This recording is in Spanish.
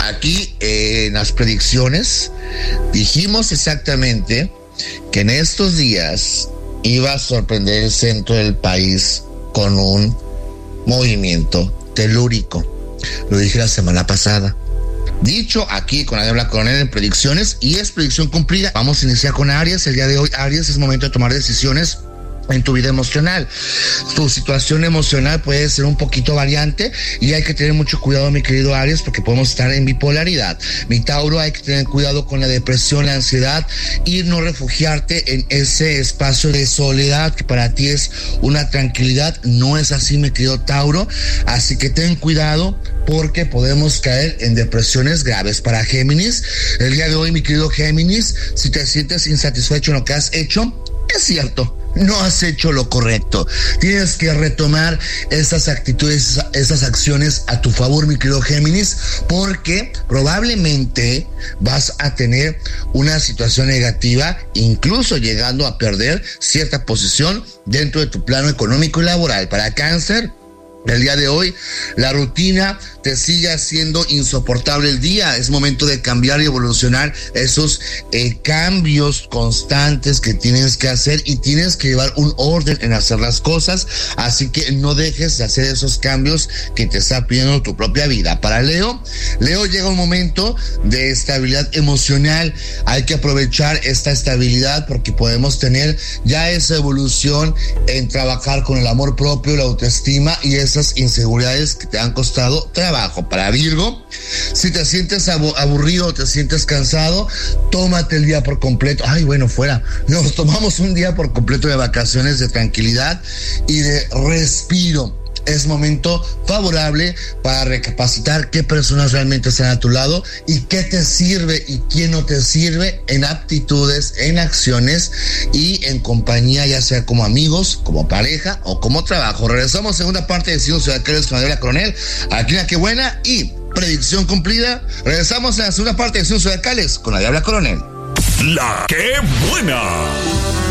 aquí en las predicciones dijimos exactamente que en estos días iba a sorprender el centro del país con un movimiento telúrico. Lo dije la semana pasada. Dicho aquí con Adela Coronel en predicciones, y es predicción cumplida. Vamos a iniciar con Aries. El día de hoy, Aries, es momento de tomar decisiones en tu vida emocional. Tu situación emocional puede ser un poquito variante y hay que tener mucho cuidado, mi querido Aries, porque podemos estar en bipolaridad. Mi Tauro, hay que tener cuidado con la depresión, la ansiedad, y no refugiarte en ese espacio de soledad que para ti es una tranquilidad. No es así, mi querido Tauro, así que ten cuidado porque podemos caer en depresiones graves. Para Géminis, el día de hoy, mi querido Géminis, si te sientes insatisfecho en lo que has hecho, es cierto, no has hecho lo correcto. Tienes que retomar esas actitudes, esas acciones a tu favor, mi querido Géminis, porque probablemente vas a tener una situación negativa, incluso llegando a perder cierta posición dentro de tu plano económico y laboral. Para Cáncer, el día de hoy, la rutina te sigue haciendo insoportable el día. Es momento de cambiar y evolucionar esos cambios constantes que tienes que hacer, y tienes que llevar un orden en hacer las cosas. Así que no dejes de hacer esos cambios que te está pidiendo tu propia vida. Para Leo, llega un momento de estabilidad emocional. Hay que aprovechar esta estabilidad porque podemos tener ya esa evolución en trabajar con el amor propio, la autoestima y esas inseguridades que te han costado trabajo. Para Virgo, si te sientes aburrido, te sientes cansado, tómate el día por completo. Nos tomamos un día por completo de vacaciones, de tranquilidad y de respiro. Es momento favorable para recapacitar qué personas realmente están a tu lado y qué te sirve y qué no te sirve en aptitudes, en acciones y en compañía, ya sea como amigos, como pareja o como trabajo. Regresamos a segunda parte de Signos Zodiacales con Adela Coronel, aquí en La Que Buena y predicción cumplida. Regresamos a la segunda parte de Signos Zodiacales con Adela Coronel. La Que Buena.